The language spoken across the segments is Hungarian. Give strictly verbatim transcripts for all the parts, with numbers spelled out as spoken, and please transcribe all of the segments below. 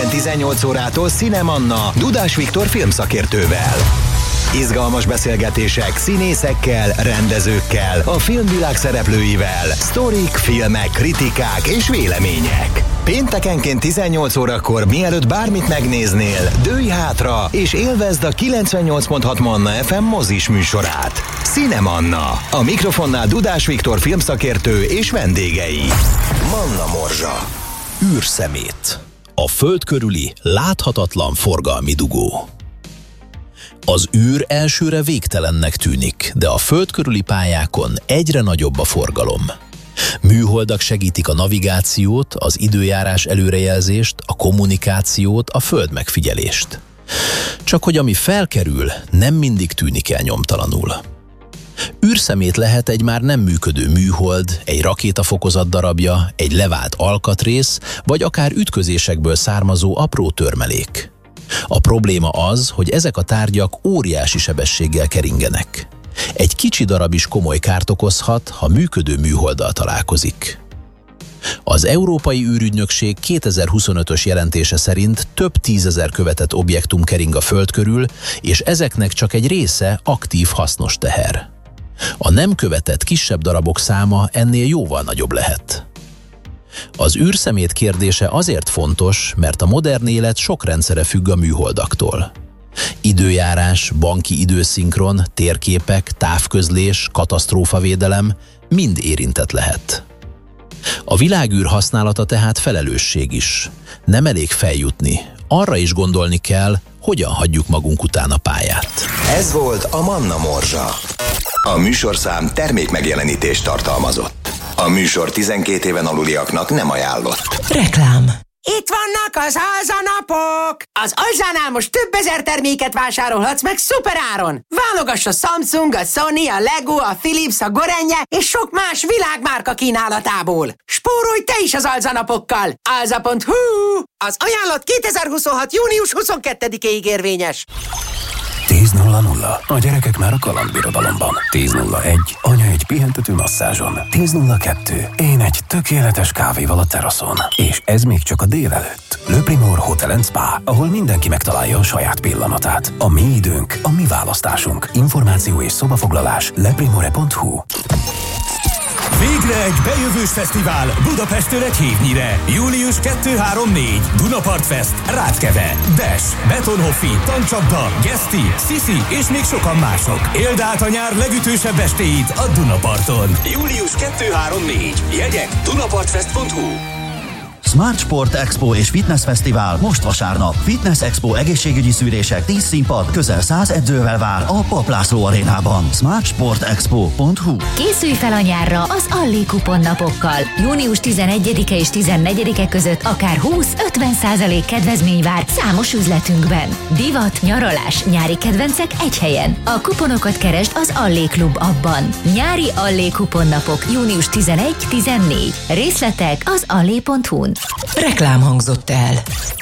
pénteken tizennyolc órától Cinemanna Dudás Viktor filmszakértővel. Izgalmas beszélgetések színészekkel, rendezőkkel, a filmvilág szereplőivel, sztorik, filmek, kritikák és vélemények. Péntekenként tizennyolc órakor, mielőtt bármit megnéznél, dőlj hátra és élvezd a kilencvennyolc pont hat Manna ef em mozis műsorát. Cinemanna. A mikrofonnál Dudás Viktor filmszakértő és vendégei. Manna Morzsa. űrszemét. A föld körüli láthatatlan forgalmi dugó. Az űr elsőre végtelennek tűnik, de a föld körüli pályákon egyre nagyobb a forgalom. Műholdak segítik a navigációt, az időjárás előrejelzést, a kommunikációt, a föld megfigyelést. Csak hogy ami felkerül, nem mindig tűnik el nyomtalanul. űrszemét lehet egy már nem működő műhold, egy rakétafokozat darabja, egy levált alkatrész, vagy akár ütközésekből származó apró törmelék. A probléma az, hogy ezek a tárgyak óriási sebességgel keringenek. Egy kicsi darab is komoly kárt okozhat, ha működő műholddal találkozik. Az Európai űrügynökség kétezer-huszonötös jelentése szerint több tízezer követett objektum kering a Föld körül, és ezeknek csak egy része aktív hasznos teher. A nem követett kisebb darabok száma ennél jóval nagyobb lehet. Az űrszemét kérdése azért fontos, mert a modern élet sok rendszere függ a műholdaktól. Időjárás, banki időszinkron, térképek, távközlés, katasztrófavédelem mind érintett lehet. A világűr használata tehát felelősség is. Nem elég feljutni, arra is gondolni kell, hogyan hagyjuk magunk után a pályát. Ez volt a Manna Morzsa. A műsorszám termékmegjelenítést tartalmazott. A műsor tizenkét éven aluliaknak nem ajánlott. Reklám. Itt vannak az Alza-napok! Az Alzánál most több ezer terméket vásárolhatsz meg szuperáron! Válogass a Samsung, a Sony, a Lego, a Philips, a Gorenje és sok más világmárka kínálatából! Spórolj te is az Alza-napokkal! alza pont hu. Az ajánlat kétezer-huszonhat. június huszonkettedikéig érvényes. tíz nulla nulla. A gyerekek már a kalandbirodalomban. tíz nulla egy. Anya egy pihentető masszázson. tíz nulla kettő. Én egy tökéletes kávéval a teraszon. És ez még csak a délelőtt. Le Primor Hotel and Spa, ahol mindenki megtalálja a saját pillanatát. A mi időnk, a mi választásunk. Információ és szobafoglalás leprimore pont hu. Végre egy bejövős fesztivál Budapesttől egy hétnyire. július kettő három négy. Dunapart Fest, Ráckeve, Dash, Betonhoffi, Tancsapda, Geszti, Sisi és még sokan mások. Éld át a nyár legütősebb estéit a Dunaparton. július kettő három négy. Jegyek dunapartfest pont hu. Smart Sport Expo és Fitness Fesztivál most vasárnap. Fitness Expo egészségügyi szűrések, tíz színpad, közel száz edzővel vár a Papp László arénában. smart sport expo pont hu. Készülj fel a nyárra az Allé kuponnapokkal. június tizenegyedike és tizennegyedike között akár húsz-ötven százalék kedvezmény vár számos üzletünkben. Divat, nyaralás, nyári kedvencek egy helyen. A kuponokat keresd az Allé Klub appban. Nyári Allé kuponnapok június tizenegy-tizennégy. Részletek az allé pont hu-n. Reklám hangzott el.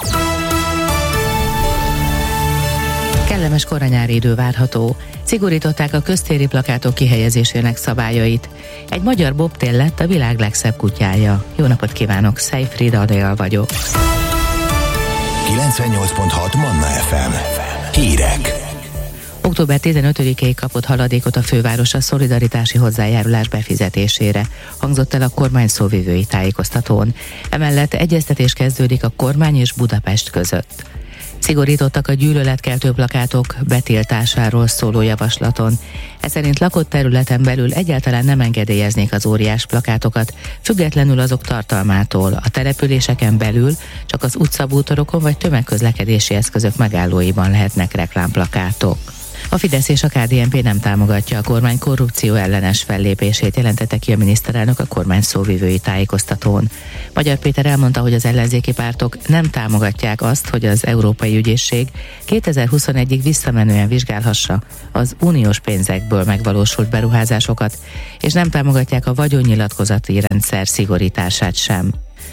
Kellemes koranyári idő várható. Szigorították a köztéri plakátok kihelyezésének szabályait. Egy magyar bobtail lett a világ legszebb kutyája. Jó napot kívánok, Szejfried Adél vagyok. kilencvennyolc pont hat Manna ef em. Hírek. október tizenötödikéig kapott haladékot a főváros a szolidaritási hozzájárulás befizetésére, hangzott el a kormány szóvivői tájékoztatón. Emellett egyeztetés kezdődik a kormány és Budapest között. Szigorítottak a gyűlöletkeltő plakátok betiltásáról szóló javaslaton. Ez szerint lakott területen belül egyáltalán nem engedélyeznék az óriás plakátokat, függetlenül azok tartalmától. A településeken belül csak az utcabútorokon vagy tömegközlekedési eszközök megállóiban lehetnek reklámplakátok. A Fidesz és a ká dé en pé nem támogatja a kormány korrupció ellenes fellépését, jelentette ki a miniszterelnök a kormány szóvivői tájékoztatón. Magyar Péter elmondta, hogy az ellenzéki pártok nem támogatják azt, hogy az Európai Ügyészség kétezer-huszonegyig visszamenően vizsgálhassa az uniós pénzekből megvalósult beruházásokat, és nem támogatják a vagyonnyilatkozati rendszer szigorítását sem.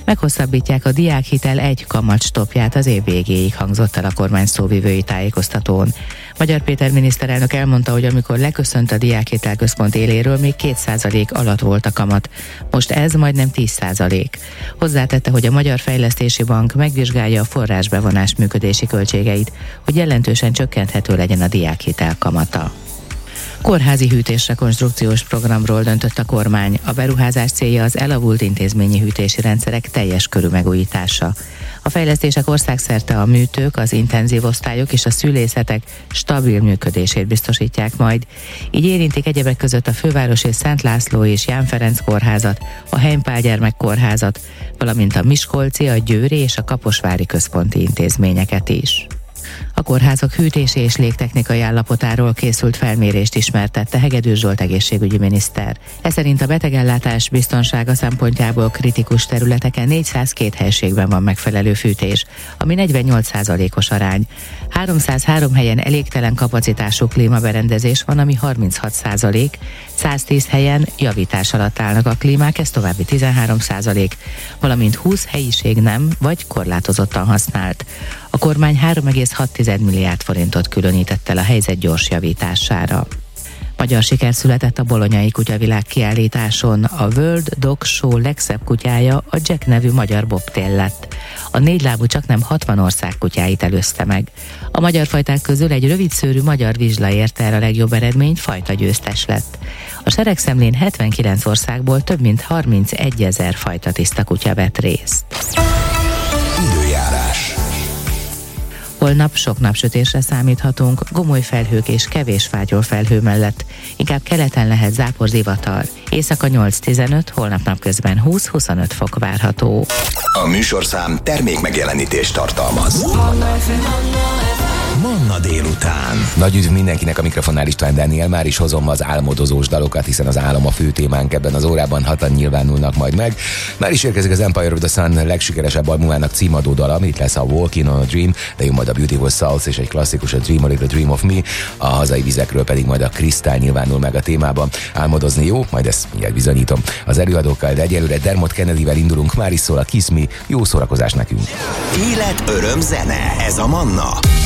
Meghosszabbítják a diákhitel egy kamatstoppját az év végéig, hangzott el a kormány szóvivői tájékoztatón. Magyar Péter miniszterelnök elmondta, hogy amikor leköszönt a diákhitel központ éléről, még két százalék alatt volt a kamat. Most ez majdnem tíz százalék. Hozzátette, hogy a Magyar Fejlesztési Bank megvizsgálja a forrásbevonás működési költségeit, hogy jelentősen csökkenthető legyen a diákhitel kamata. Kórházi hűtésrekonstrukciós programról döntött a kormány. A beruházás célja az elavult intézményi hűtési rendszerek teljes körű megújítása. A fejlesztések országszerte a műtők, az intenzív osztályok és a szülészetek stabil működését biztosítják majd. Így érintik egyebek között a Fővárosi Szent László és Ján Ferenc kórházat, a Heimpál Gyermek kórházat, valamint a miskolci, a győri és a kaposvári központi intézményeket is. A kórházak hűtési és légtechnikai állapotáról készült felmérést ismertette Hegedűs Zsolt egészségügyi miniszter. Ez szerint a betegellátás biztonsága szempontjából kritikus területeken négyszázkettő helységben van megfelelő fűtés, ami negyvennyolc százalékos arány. háromszázhárom helyen elégtelen kapacitású klímaberendezés van, ami harminchat százalék, száztíz helyen javítás alatt állnak a klímák, ez további tizenhárom százalék, valamint húsz helyiség nem vagy korlátozottan használt. A kormány három egész hat milliárd forintot különített el a helyzet gyors javítására. Magyar siker született a bolonyai kutyavilág kiállításon. A World Dog Show legszebb kutyája a Jack nevű magyar bobtail lett. A négylábú csaknem hatvan ország kutyáit előzte meg. A magyar fajták közül egy rövidszőrű magyar vizsla érte el a legjobb eredményt, fajta győztes lett. A seregszemlén hetvenkilenc országból több mint harmincegyezer fajta tiszta kutya vett részt. Időjárás. Holnap sok napsütésre számíthatunk, gomoly felhők és kevés fátyol felhő mellett. Inkább keleten lehet záporzivatar. Éjszaka nyolc-tizenöt, holnap napközben húsz-huszonöt fok várható. A műsorszám termék megjelenítést tartalmaz. Manna délután. Nagy üdv mindenkinek, a mikrofonnál István Dániel. Már is hozom az álmodozós dalokat, hiszen az álom a fő témánk ebben az órában, hatan nyilvánulnak majd meg. Már is érkezik az Empire of the Sun legsikeresebb albumának címadó dala, itt lesz a Walking on a Dream, de jön majd a Beautiful Souls és egy klasszikus, a Dream a Little Dream of Me, a hazai vizekről pedig majd a Crystal nyilvánul meg a témában. Álmodozni jó, majd ezt mindjárt bizonyítom az előadókkal, de egyelőre Dermot Kennedyvel indulunk, már is szól a Kiss Me, jó szórakozás nekünk. Élet, öröm, zene, ez a Manna.